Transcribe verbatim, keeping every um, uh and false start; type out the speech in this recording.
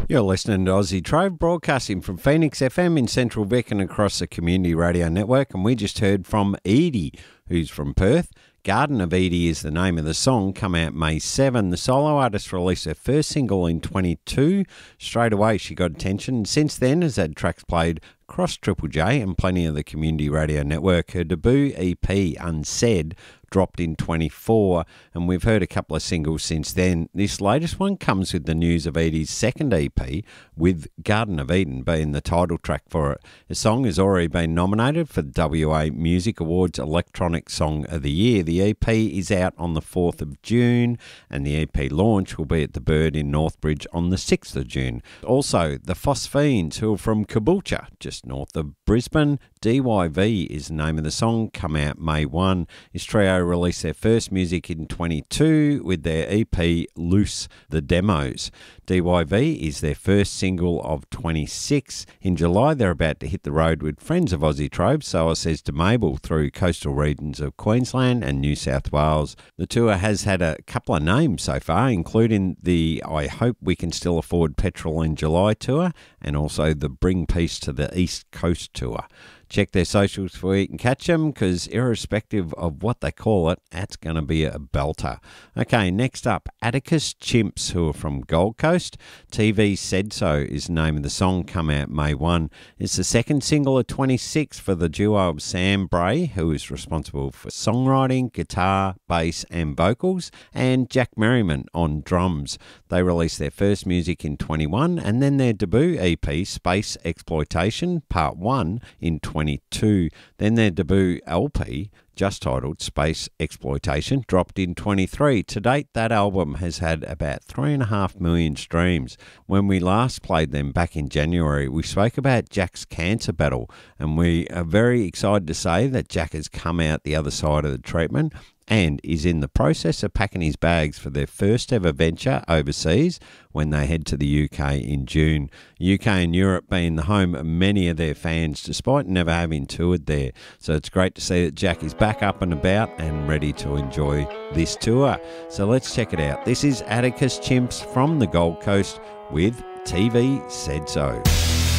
You're listening to Aussie Trove, broadcasting from Phoenix F M in Central Vic and across the Community Radio Network. And we just heard from Edie, who's from Perth. Garden of Edie is the name of the song, come out May seventh. The solo artist released her first single in twenty-two. Straight away she got attention. Since then has had tracks played across Triple J and plenty of the Community Radio Network. Her debut E P, Unsaid, dropped in twenty-four, and we've heard a couple of singles since then. This latest one comes with the news of Edie's second E P, with Garden of Eden being the title track for it. The song has already been nominated for the W A Music Awards Electronic Song of the Year. The E P is out on the fourth of June, and the E P launch will be at the Bird in Northbridge on the sixth of June. Also, the Phosphenes, who are from Caboolture, just north of Brisbane. D Y V is the name of the song, come out May first. This trio released their first music in twenty-two with their E P Loose the Demos. D Y V is their first single of twenty-six. In July, they're about to hit the road with Friends of Aussie Trove, so says to Mabel, through coastal regions of Queensland and New South Wales. The tour has had a couple of names so far, including the I Hope We Can Still Afford Petrol in July tour and also the Bring Peace to the East Coast tour. Check their socials for where you can catch them, because irrespective of what they call it, that's going to be a belter. Okay, next up, Atticus Chimps, who are from Gold Coast. T V Said So is the name of the song, come out May first. It's the second single of twenty-six for the duo of Sam Bray, who is responsible for songwriting, guitar, bass and vocals, and Jack Merriman on drums. They released their first music in twenty-one, and then their debut E P, Space Exploitation Part one, in twenty-two. Then their debut L P, just titled Space Exploitation, dropped in twenty-three. To date, that album has had about three and a half million streams. When we last played them back in January, we spoke about Jack's cancer battle, and we are very excited to say that Jack has come out the other side of the treatment and is in the process of packing his bags for their first ever venture overseas when they head to the U K in June. U K and Europe being the home of many of their fans, despite never having toured there. So it's great to see that Jack is back up and about and ready to enjoy this tour. So let's check it out. This is Atticus Chimps from the Gold Coast with T V Said So.